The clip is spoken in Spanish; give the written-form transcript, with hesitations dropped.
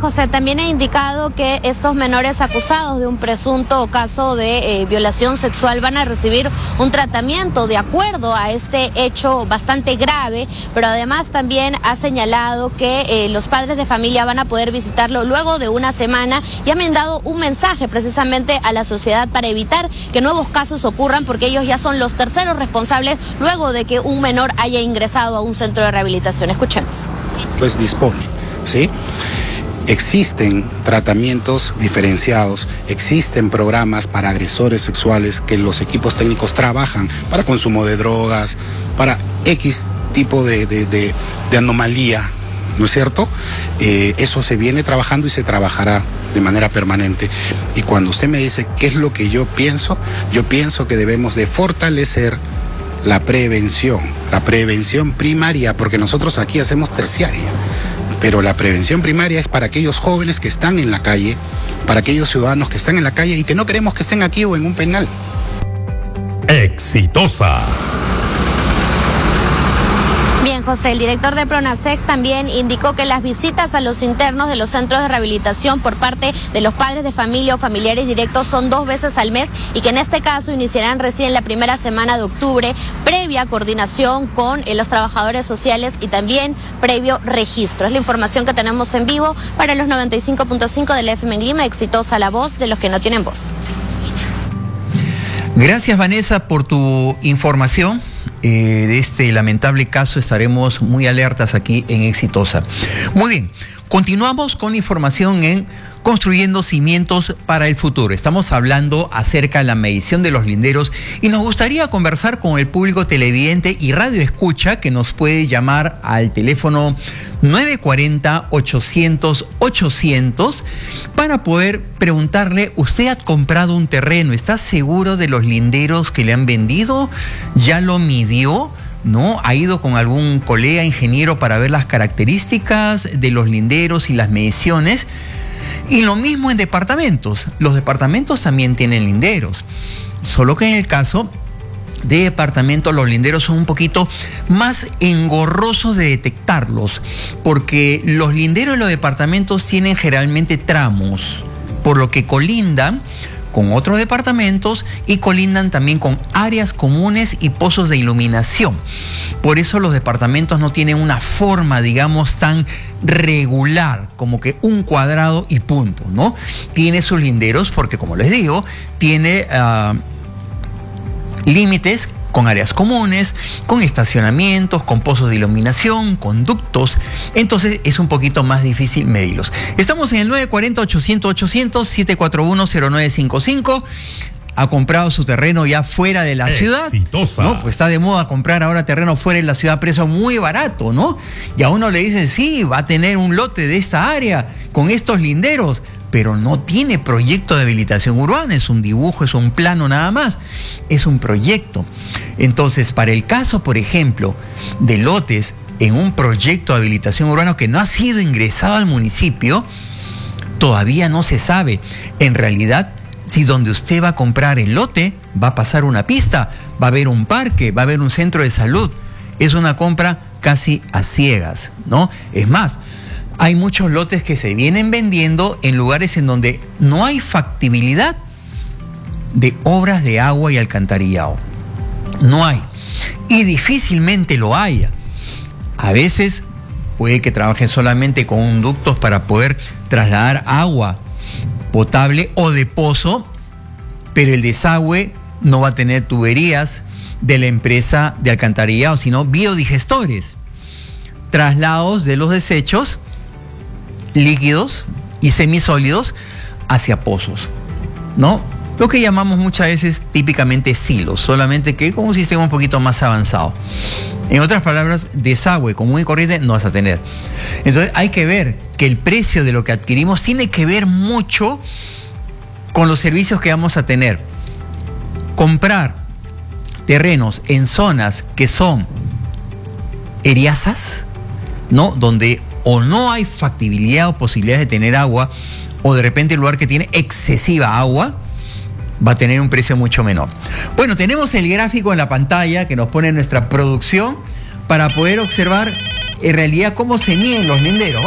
José, también ha indicado que estos menores acusados de un presunto caso de violación sexual van a recibir un tratamiento de acuerdo a este hecho bastante grave, pero además también ha señalado que los padres de familia van a poder visitarlo luego de una semana y han dado un mensaje precisamente a la sociedad para evitar que nuevos casos ocurran, porque ellos ya son los terceros responsables luego de que un menor haya ingresado a un centro de rehabilitación. Escuchemos. Pues dispone, ¿sí? Existen tratamientos diferenciados, existen programas para agresores sexuales que los equipos técnicos trabajan para consumo de drogas, para X tipo de anomalía, ¿no es cierto? Eso se viene trabajando y se trabajará de manera permanente. Y cuando usted me dice qué es lo que yo pienso que debemos de fortalecer la prevención primaria, porque nosotros aquí hacemos terciaria. Pero la prevención primaria es para aquellos jóvenes que están en la calle, para aquellos ciudadanos que están en la calle y que no queremos que estén aquí o en un penal. Exitosa. Bien, José, el director de Pronasec también indicó que las visitas a los internos de los centros de rehabilitación por parte de los padres de familia o familiares directos son 2 veces al mes y que en este caso iniciarán recién la primera semana de octubre, previa coordinación con los trabajadores sociales y también previo registro. Es la información que tenemos en vivo para los 95.5 de la FM en Lima. Exitosa, la voz de los que no tienen voz. Gracias, Vanessa, por tu información. De este lamentable caso estaremos muy alertas aquí en Exitosa. Muy bien, continuamos con información en Construyendo Cimientos para el Futuro. Estamos hablando acerca de la medición de los linderos y nos gustaría conversar con el público televidente y radio escucha que nos puede llamar al teléfono 940-800-800 para poder preguntarle: ¿usted ha comprado un terreno? ¿Está seguro de los linderos que le han vendido? ¿Ya lo midió? ¿No? ¿Ha ido con algún colega ingeniero para ver las características de los linderos y las mediciones? Y lo mismo en departamentos. Los departamentos también tienen linderos. Solo que en el caso de departamentos los linderos son un poquito más engorrosos de detectarlos, porque los linderos de los departamentos tienen generalmente tramos, por lo que colindan con otros departamentos y colindan también con áreas comunes y pozos de iluminación. Por eso los departamentos no tienen una forma, digamos, tan regular, como que un cuadrado y punto, ¿no? Tiene sus linderos porque, como les digo, tiene límites con áreas comunes, con estacionamientos, con pozos de iluminación, con ductos. Entonces es un poquito más difícil medirlos. Estamos en el 940-800-800, 741-0955. Ha comprado su terreno ya fuera de la ciudad, ¿no? Pues está de moda comprar ahora terreno fuera de la ciudad a precio muy barato, ¿no? Y a uno le dicen, sí, va a tener un lote de esta área con estos linderos, pero no tiene proyecto de habilitación urbana, es un dibujo, es un plano nada más, es un proyecto. Entonces, para el caso, por ejemplo, de lotes en un proyecto de habilitación urbana que no ha sido ingresado al municipio, todavía no se sabe, en realidad, si donde usted va a comprar el lote va a pasar una pista, va a haber un parque, va a haber un centro de salud. Es una compra casi a ciegas, ¿no? Es más, hay muchos lotes que se vienen vendiendo en lugares en donde no hay factibilidad de obras de agua y alcantarillado. No hay. Y difícilmente lo haya. A veces puede que trabajen solamente con ductos para poder trasladar agua potable o de pozo, pero el desagüe no va a tener tuberías de la empresa de alcantarillado, sino biodigestores. Traslados de los desechos líquidos y semisólidos hacia pozos, ¿no? Lo que llamamos muchas veces típicamente silos, solamente que con un sistema un poquito más avanzado. En otras palabras, desagüe común y corriente no vas a tener. Entonces hay que ver que el precio de lo que adquirimos tiene que ver mucho con los servicios que vamos a tener. Comprar terrenos en zonas que son eriazas, ¿no? Donde o no hay factibilidad o posibilidades de tener agua, o de repente el lugar que tiene excesiva agua va a tener un precio mucho menor. Bueno, tenemos el gráfico en la pantalla que nos pone nuestra producción para poder observar en realidad cómo se miden los linderos.